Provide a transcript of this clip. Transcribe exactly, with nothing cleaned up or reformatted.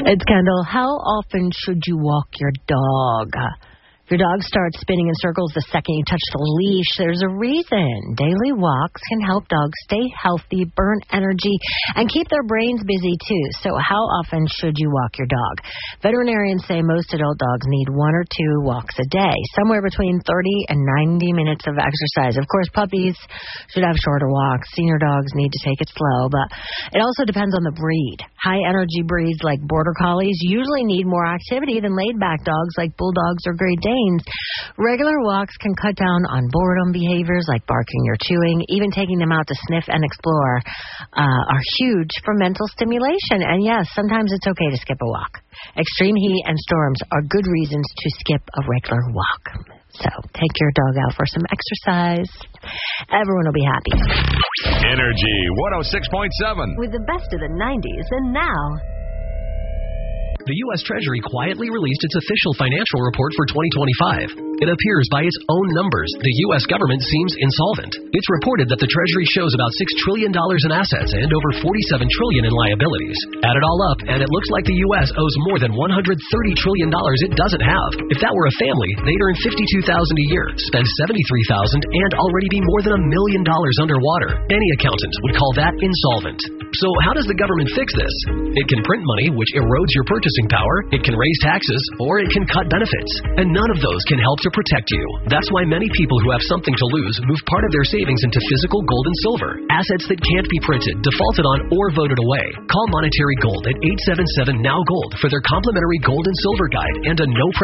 It's Kendall. How often should you walk your dog? If your dog starts spinning in circles the second you touch the leash, there's a reason. Daily walks can help dogs stay healthy, burn energy, and keep their brains busy, too. So how often should you walk your dog? Veterinarians say most adult dogs need one or two walks a day, somewhere between thirty and ninety minutes of exercise. Of course, puppies should have shorter walks. Senior dogs need to take it slow, but it also depends on the breed. High-energy breeds like Border Collies usually need more activity than laid-back dogs like Bulldogs or Great Danes. Regular walks can cut down on boredom behaviors like barking or chewing. Even taking them out to sniff and explore uh, are huge for mental stimulation. And yes, sometimes it's okay to skip a walk. Extreme heat and storms are good reasons to skip a regular walk. So take your dog out for some exercise. Everyone will be happy. Energy one oh six point seven. With the best of the nineties and now. The U S Treasury quietly released its official financial report for twenty twenty-five. It appears by its own numbers, the U S government seems insolvent. It's reported that the Treasury shows about six trillion dollars in assets and over forty-seven trillion dollars in liabilities. Add it all up, and it looks like the U S owes more than one hundred thirty trillion dollars it doesn't have. If that were a family, they'd earn fifty-two thousand dollars a year, spend seventy-three thousand dollars, and already be more than a million dollars underwater. Any accountant would call that insolvent. So how does the government fix this? It can print money, which erodes your purchasing power, it can raise taxes, or it can cut benefits. And none of those can help to protect you. That's why many people who have something to lose move part of their savings into physical gold and silver, assets that can't be printed, defaulted on, or voted away. Call Monetary Gold at eight seven seven N O W GOLD for their complimentary gold and silver guide and a no